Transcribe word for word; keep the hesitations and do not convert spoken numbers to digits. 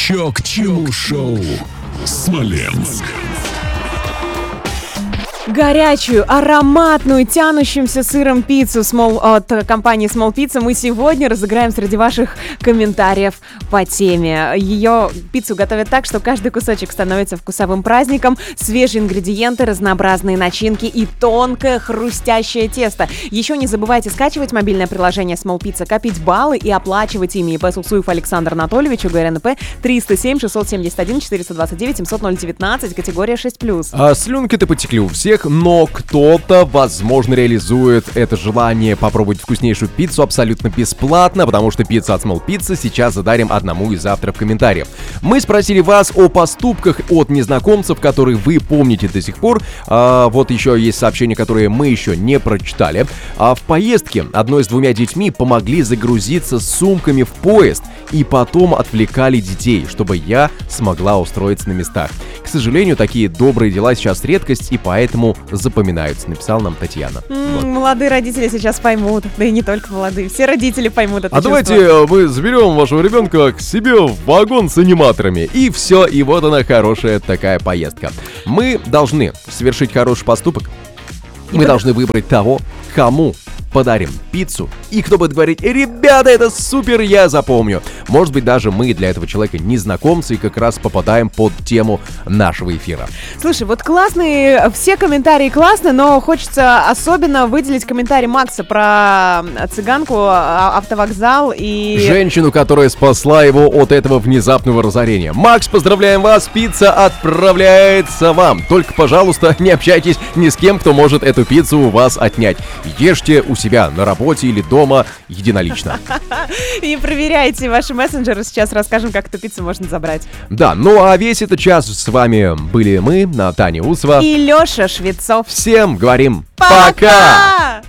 Чё к чему шоу Смоленск. Горячую, ароматную, тянущимся сыром пиццу Small, от компании Small Pizza мы сегодня разыграем среди ваших комментариев по теме. Ее пиццу готовят так, что каждый кусочек становится вкусовым праздником, свежие ингредиенты, разнообразные начинки и тонкое хрустящее тесто. Еще не забывайте скачивать мобильное приложение Small Pizza, копить баллы и оплачивать ими. ИП Суксуев Александр Анатольевич, УГРНП триста семь шестьсот семьдесят один четыреста двадцать девять семьсот ноль девятнадцать, категория шесть плюс. А слюнки-то потекли у всех, но кто-то, возможно, реализует это желание попробовать вкуснейшую пиццу абсолютно бесплатно, потому что пицца от Small Pizza сейчас задарим одному из авторов комментариев. Мы спросили вас о поступках от незнакомцев, которые вы помните до сих пор. А, вот еще есть сообщения, которые мы еще не прочитали. А в поездке одной с двумя детьми помогли загрузиться сумками в поезд и потом отвлекали детей, чтобы я смогла устроиться на местах. К сожалению, такие добрые дела сейчас редкость, и поэтому запоминаются, написала нам Татьяна. М-м, вот. Молодые родители сейчас поймут, да и не только молодые, все родители поймут это А чувство. давайте мы заберем вашего ребенка к себе в вагон с аниматорами, и все, и вот она, хорошая такая поездка. Мы должны совершить хороший поступок, мы должны выбрать того, кому подарим пиццу, и кто будет говорить: ребята, это супер, я запомню. Может быть, даже мы для этого человека незнакомцы и как раз попадаем под тему нашего эфира. Слушай, вот классные, все комментарии классные, но хочется особенно выделить комментарий Макса про цыганку, автовокзал и... женщину, которая спасла его от этого внезапного разорения. Макс, поздравляем вас, пицца отправляется вам. Только, пожалуйста, не общайтесь ни с кем, кто может эту пиццу у вас отнять. Ешьте у себя на работе или дома единолично. И проверяйте ваши мессенджеры, сейчас расскажем, как эту пиццу можно забрать. Да, ну а весь этот час с вами были мы, Таня Усова и Леша Швецов. Всем говорим пока! пока!